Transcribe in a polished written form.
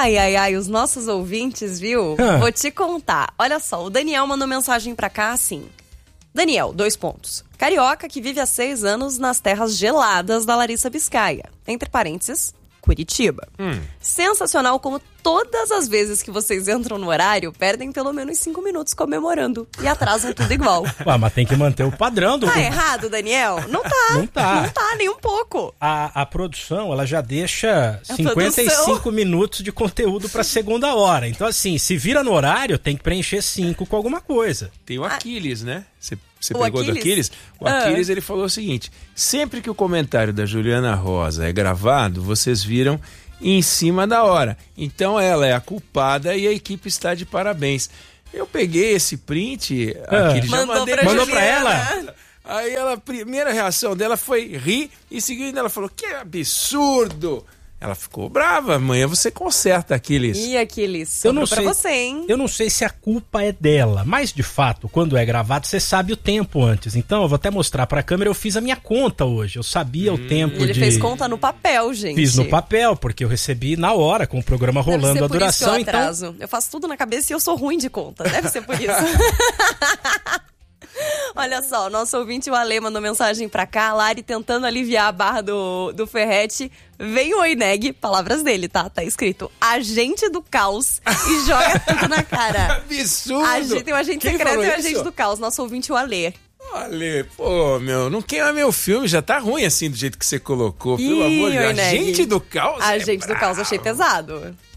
Ai, ai, ai, os nossos ouvintes, viu? Vou te contar. Olha só, o Daniel mandou mensagem pra cá assim. Daniel, 2 pontos. Carioca que vive há 6 anos nas terras geladas da Larissa Biscaia. Entre parênteses, Curitiba. Sensacional como todas as vezes que vocês entram no horário, perdem pelo menos 5 minutos comemorando. E atrasam tudo igual. Ué, mas tem que manter o padrão do... Tá errado, Daniel? Não tá. Não tá. Não tá, nem um pouco. A produção, ela já deixa 55 minutos de conteúdo pra segunda hora. Então, assim, se vira no horário, tem que preencher 5 com alguma coisa. Tem o Aquiles, né? Você O pegou Aquiles? do Aquiles? O Aquiles, ele falou o seguinte: sempre que o comentário da Juliana Rosa é gravado, vocês viram em cima da hora. Então ela é a culpada e a equipe está de parabéns. Eu peguei esse print, Aquiles, já mandei Mandou pra ela? Aí ela, a primeira reação dela foi rir, e seguida ela falou: que absurdo! Ela ficou brava. Amanhã você conserta, Aquiles. Ih, Aquiles, Eu não sobrou pra sei- você, hein? Eu não sei se a culpa é dela, mas de fato, quando é gravado, você sabe o tempo antes. Então, eu vou até mostrar pra câmera, eu fiz a minha conta hoje. Eu sabia o tempo Ele de... fez conta no papel, gente. Fiz no papel, porque eu recebi na hora, com o programa Deve rolando ser a por duração. isso que eu Então, atraso. Eu faço tudo na cabeça e eu sou ruim de conta. Deve ser por isso. Olha só, nosso ouvinte, o Ale, mandou mensagem pra cá. A Lari tentando aliviar a barra do Ferrete. Vem o Oineg, palavras dele, tá? Tá escrito agente do caos e joga tudo na cara. Absurdo! Tem um agente Quem secreto falou e um isso? agente do caos. Nosso ouvinte, o Ale. Olha, pô, meu, não queima meu filme, já tá ruim assim do jeito que você colocou, pelo Ih, amor de Deus. Oineg. Agente do caos? Agente do caos, achei pesado.